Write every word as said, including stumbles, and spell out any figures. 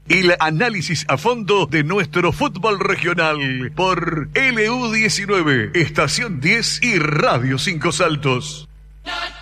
El análisis a fondo de nuestro fútbol regional por L U diecinueve, Estación diez y Radio Cinco Saltos.